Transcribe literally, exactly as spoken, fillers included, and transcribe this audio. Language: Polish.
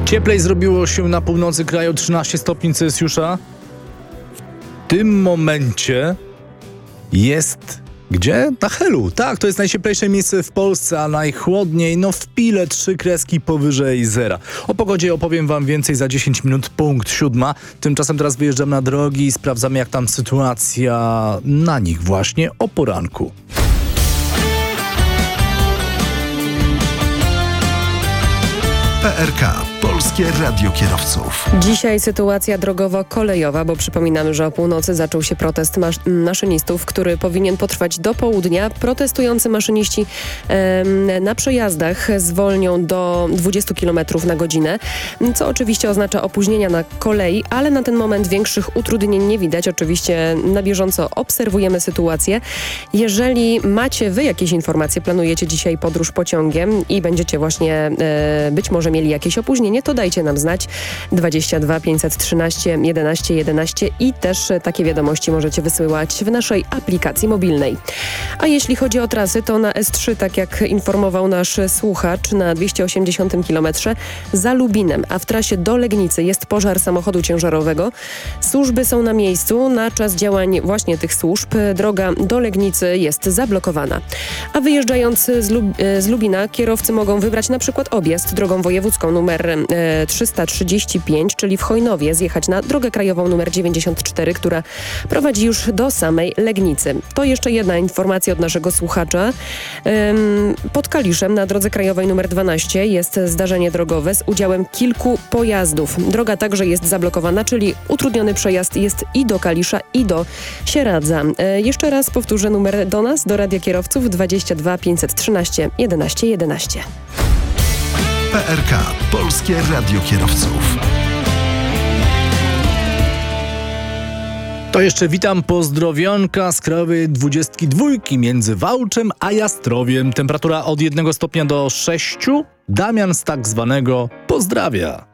Cieplej zrobiło się na północy kraju, trzynaście stopni Celsjusza. W tym momencie jest... Gdzie? Na Helu. Tak, to jest najcieplejsze miejsce w Polsce, a najchłodniej, no w Pile, trzy kreski powyżej zera. O pogodzie opowiem wam więcej za dziesięć minut, punkt siódma. Tymczasem teraz wyjeżdżam na drogi i sprawdzamy, jak tam sytuacja na nich właśnie o poranku. P R K. Polskie Radio Kierowców. Dzisiaj sytuacja drogowo-kolejowa, bo przypominamy, że o północy zaczął się protest masz- maszynistów, który powinien potrwać do południa. Protestujący maszyniści e, na przejazdach zwolnią do dwadzieścia kilometrów na godzinę, co oczywiście oznacza opóźnienia na kolei, ale na ten moment większych utrudnień nie widać. Oczywiście na bieżąco obserwujemy sytuację. Jeżeli macie wy jakieś informacje, planujecie dzisiaj podróż pociągiem i będziecie właśnie e, być może mieli jakieś opóźnienie, to dajcie nam znać. dwadzieścia dwa pięćset trzynaście jedenaście jedenaście i też takie wiadomości możecie wysyłać w naszej aplikacji mobilnej. A jeśli chodzi o trasy, to na S trzy, tak jak informował nasz słuchacz, na dwieście osiemdziesiątym kilometrze za Lubinem, a w trasie do Legnicy jest pożar samochodu ciężarowego. Służby są na miejscu. Na czas działań właśnie tych służb droga do Legnicy jest zablokowana. A wyjeżdżając z, Lub- z Lubina, kierowcy mogą wybrać na przykład objazd drogą wojewódzką numer e, trzysta trzydzieści pięć, czyli w Chojnowie, zjechać na drogę krajową numer dziewięćdziesiąt cztery, która prowadzi już do samej Legnicy. To jeszcze jedna informacja od naszego słuchacza. Ym, pod Kaliszem na drodze krajowej numer dwanaście jest zdarzenie drogowe z udziałem kilku pojazdów. Droga także jest zablokowana, czyli utrudniony przejazd jest i do Kalisza, i do Sieradza. E, jeszcze raz powtórzę numer do nas, do Radia Kierowców dwadzieścia dwa pięćset trzynaście jedenaście jedenaście. P R K. Polskie Radio Kierowców. To jeszcze witam pozdrowionka z krajowej dwudziestki dwójki między Wałczem a Jastrowiem. Temperatura od jednego stopnia do sześciu. Damian z tak zwanego pozdrawia.